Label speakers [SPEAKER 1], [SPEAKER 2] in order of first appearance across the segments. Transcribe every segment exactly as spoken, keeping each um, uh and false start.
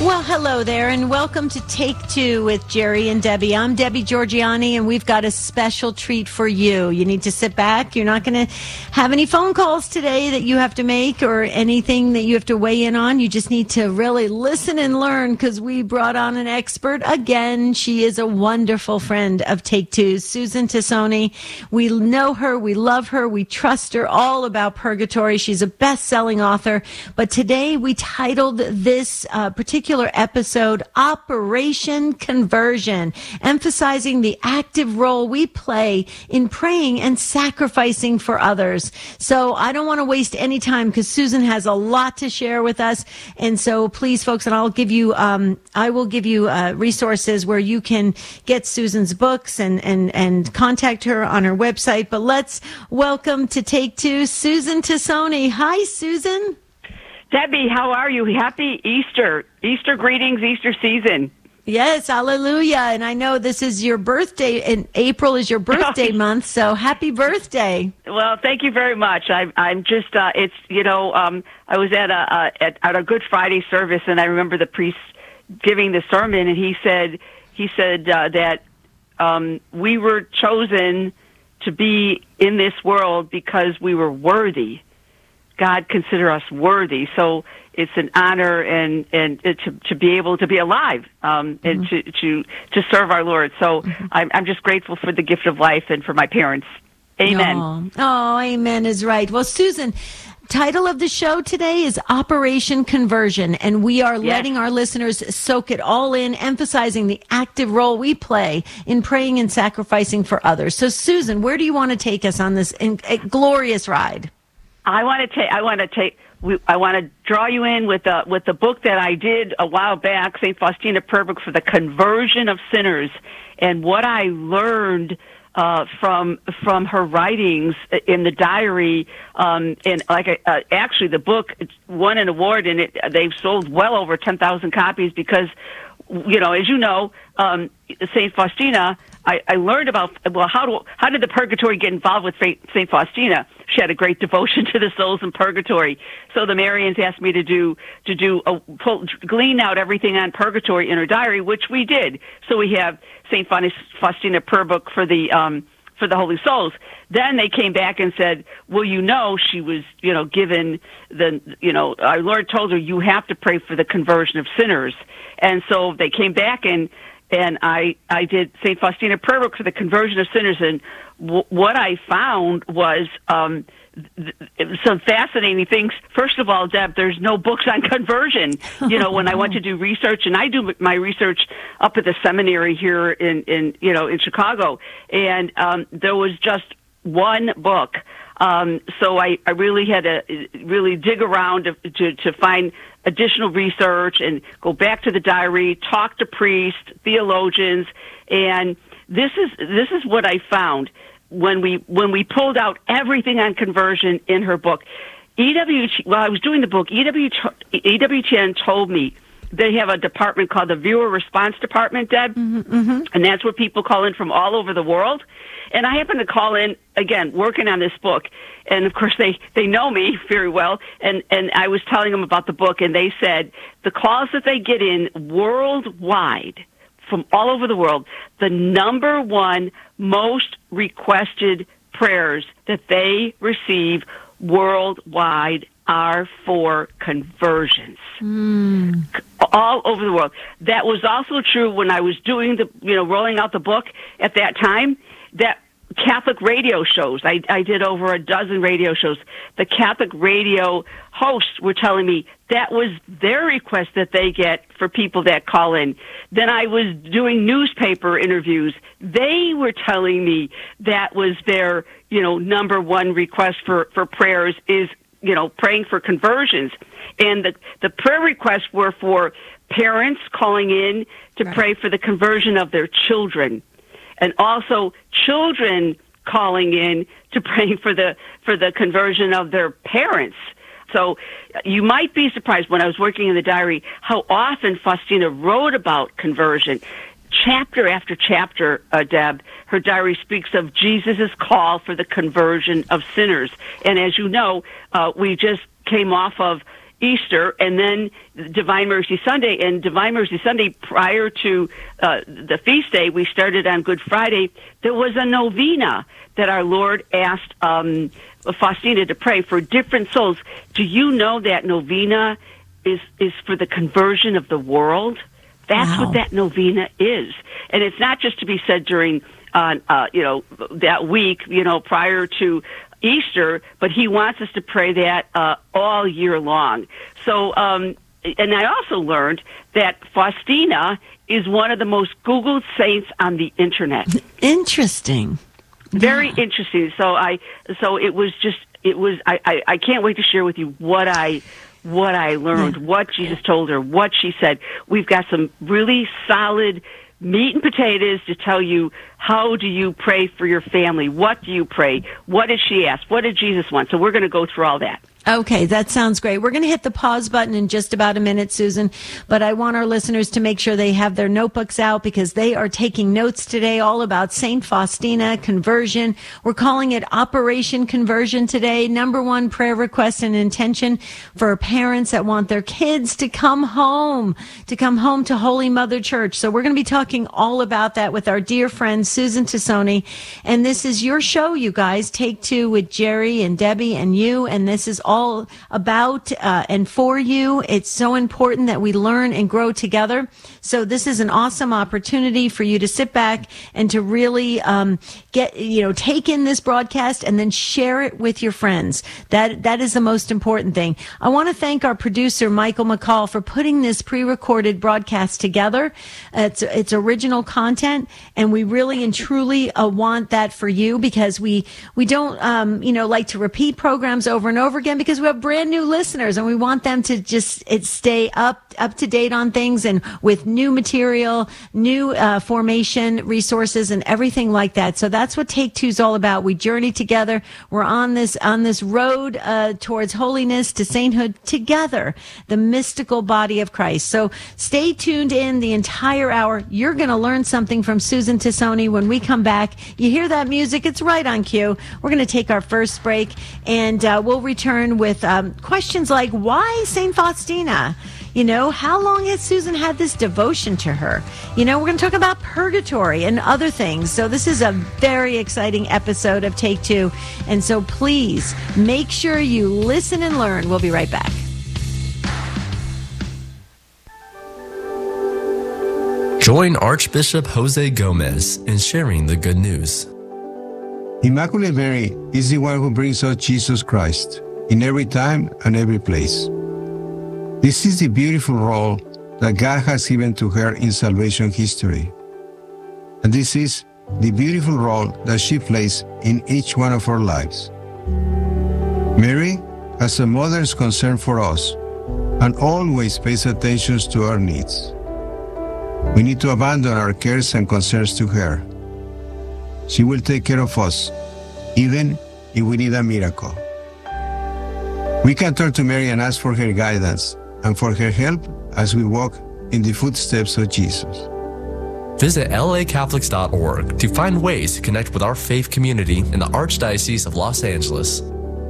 [SPEAKER 1] Well, hello there, and welcome to Take Two with Jerry and Debbie. I'm Debbie Georgiani, and we've got a special treat for you. You need to sit back. You're not going to have any phone calls today that you have to make or anything that you have to weigh in on. You just need to really listen and learn, because we brought on an expert again. She is a wonderful friend of Take Two's, Susan Tassone. We know her. We love her. We trust her. All about purgatory. She's a best-selling author. But today we titled this uh, particular episode Operation Conversion, emphasizing the active role we play in praying and sacrificing for others. So I don't want to waste any time, because Susan has a lot to share with us. And so please, folks, and I'll give you, um, I will give you uh, resources where you can get Susan's books and, and, and contact her on her website. But let's welcome to Take Two, Susan Tassone. Hi, Susan.
[SPEAKER 2] Debbie, how are you? Happy Easter. Easter greetings, Easter season.
[SPEAKER 1] Yes, hallelujah. And I know this is your birthday, and April is your birthday month, so happy birthday.
[SPEAKER 2] Well, thank you very much. I, I'm just, uh, it's, you know, um, I was at a, uh, at, at a Good Friday service, and I remember the priest giving the sermon, and he said, he said uh, that um, we were chosen to be in this world because we were worthy. God consider us worthy, so it's an honor and and to to be able to be alive um, and mm-hmm. to to to serve our Lord. So mm-hmm. I'm I'm just grateful for the gift of life and for my parents. Amen.
[SPEAKER 1] Oh, oh, amen is right. Well, Susan, title of the show today is Operation Conversion, and we are yes. letting our listeners soak it all in, emphasizing the active role we play in praying and sacrificing for others. So, Susan, where do you want to take us on this in, a glorious ride?
[SPEAKER 2] I want to take. I want to take. I want to draw you in with the with the book that I did a while back, Saint Faustina Purbook, for the conversion of sinners, and what I learned uh, from from her writings in the diary. Um, and like uh, actually, the book won an award, and it, they've sold well over ten thousand copies because, you know, as you know, um, Saint Faustina. I, I learned about, well, how do how did the purgatory get involved with Saint Faustina? She had a great devotion to the souls in purgatory. So the Marians asked me to do to do a, pull, glean out everything on purgatory in her diary, which we did. So we have Saint Faustina Purbook for the um, for the Holy Souls. Then they came back and said, well, you know, she was, you know, given the, you know, our Lord told her you have to pray for the conversion of sinners, and so they came back and. And I, I did Saint Faustina Purbook for the conversion of sinners, and w- what I found was um, th- some fascinating things. First of all, Deb, there's no books on conversion. You know, when I went to do research, and I do my research up at the seminary here in, in you know, in Chicago, and um, there was just one book. Um, so I, I really had to really dig around to, to, to find additional research and go back to the diary, talk to priests, theologians, and this is this is what I found when we when we pulled out everything on conversion in her book. E W T, while I was doing the book, E W E W T N told me they have a department called the Viewer Response Department, Deb, mm-hmm, mm-hmm. and that's where people call in from all over the world. And I happened to call in, again, working on this book. And, of course, they, they know me very well. And, and I was telling them about the book, and they said the calls that they get in worldwide, from all over the world, the number one most requested prayers that they receive worldwide are for conversions. Mm. All over the world. That was also true when I was doing the, you know, rolling out the book at that time. That Catholic radio shows, I, I did over a dozen radio shows. The Catholic radio hosts were telling me that was their request that they get for people that call in. Then I was doing newspaper interviews. They were telling me that was their, you know, number one request for, for prayers is, you know, praying for conversions. And the, the prayer requests were for parents calling in to right. pray for the conversion of their children. And also children calling in to pray for the for the conversion of their parents. So you might be surprised when I was working in the diary how often Faustina wrote about conversion. Chapter after chapter, uh, Deb, her diary speaks of Jesus' call for the conversion of sinners. And as you know, uh, we just came off of Easter, and then Divine Mercy Sunday. And Divine Mercy Sunday, prior to uh, the feast day, we started on Good Friday. There was a novena that our Lord asked um, Faustina to pray for different souls. Do you know that novena is is for the conversion of the world? That's wow. what that novena is, and it's not just to be said during uh, uh, you know that week, you know, prior to Easter, but he wants us to pray that uh, all year long. So, um, and I also learned that Faustina is one of the most Googled saints on the internet.
[SPEAKER 1] Interesting.
[SPEAKER 2] Very
[SPEAKER 1] yeah.
[SPEAKER 2] interesting. So I, so it was just, it was, I, I, I can't wait to share with you what I, what I learned, yeah. what Jesus told her, what she said. We've got some really solid meat and potatoes to tell you, how do you pray for your family? What do you pray? What did she ask? What did Jesus want? So we're going to go through all that.
[SPEAKER 1] Okay, that sounds great. We're going to hit the pause button in just about a minute, Susan, but I want our listeners to make sure they have their notebooks out because they are taking notes today all about Saint Faustina conversion. We're calling it Operation Conversion today. Number one prayer request and intention for parents that want their kids to come home, to come home to Holy Mother Church. So we're going to be talking all about that with our dear friend Susan Tassone. And this is your show, you guys. Take Two with Jerry and Debbie and you, and this is all about uh, and for you. It's so important that we learn and grow together. So this is an awesome opportunity for you to sit back and to really um, get, you know, take in this broadcast and then share it with your friends. That that is the most important thing. I want to thank our producer, Michael McCall, for putting this pre-recorded broadcast together. It's, it's original content, and we really and truly uh, want that for you because we, we don't, um, you know, like to repeat programs over and over again because we have brand new listeners and we want them to just it stay up up to date on things and with new material, new uh, formation resources and everything like that. So that's what Take Two is all about. We journey together. We're on this on this road uh, towards holiness to sainthood together, the mystical body of Christ. So stay tuned in the entire hour. You're going to learn something from Susan Tassone when we come back. You hear that music? It's right on cue. We're going to take our first break and uh, we'll return with um, questions like, why Saint Faustina? You know, how long has Susan had this devotion to her? You know, we're going to talk about purgatory and other things. So this is a very exciting episode of Take Two. And so please make sure you listen and learn. We'll be right back.
[SPEAKER 3] Join Archbishop Jose Gomez in sharing the good news.
[SPEAKER 4] Immaculate Mary is the one who brings us Jesus Christ in every time and every place. This is the beautiful role that God has given to her in salvation history. And this is the beautiful role that she plays in each one of our lives. Mary has a mother's concern for us and always pays attention to our needs. We need to abandon our cares and concerns to her. She will take care of us, even if we need a miracle. We can turn to Mary and ask for her guidance and for her help as we walk in the footsteps of Jesus.
[SPEAKER 3] Visit L A Catholics dot org to find ways to connect with our faith community in the Archdiocese of Los Angeles.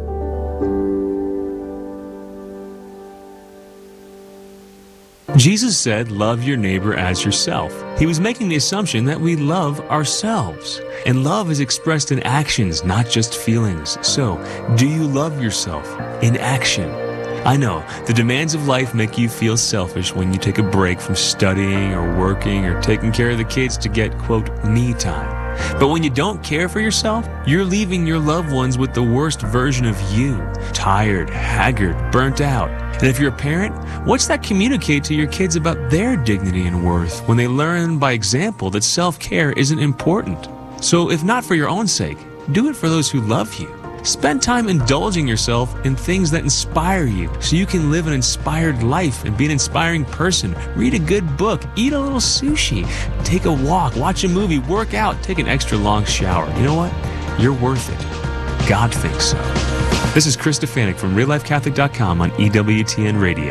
[SPEAKER 5] Jesus said, love your neighbor as yourself. He was making the assumption that we love ourselves. And love is expressed in actions, not just feelings. So, do you love yourself in action? I know, the demands of life make you feel selfish when you take a break from studying or working or taking care of the kids to get, quote, me time. But when you don't care for yourself, you're leaving your loved ones with the worst version of you, tired, haggard, burnt out. And if you're a parent, what's that communicate to your kids about their dignity and worth when they learn by example that self-care isn't important? So if not for your own sake, do it for those who love you. Spend time indulging yourself in things that inspire you so you can live an inspired life and be an inspiring person. Read a good book, eat a little sushi, take a walk, watch a movie, work out, take an extra long shower. You know what? You're worth it. God thinks so. This is Chris Stefanik from Real Life Catholic dot com on E W T N Radio.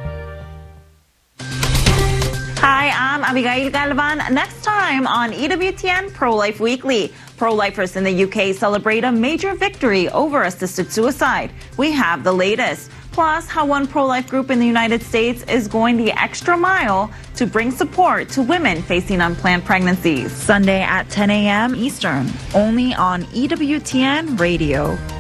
[SPEAKER 6] Hi, I'm Abigail Galvan. Next time on E W T N Pro-Life Weekly. Pro-lifers in the U K celebrate a major victory over assisted suicide. We have the latest. Plus, how one pro-life group in the United States is going the extra mile to bring support to women facing unplanned pregnancies.
[SPEAKER 7] Sunday at ten a.m. Eastern, only on E W T N Radio.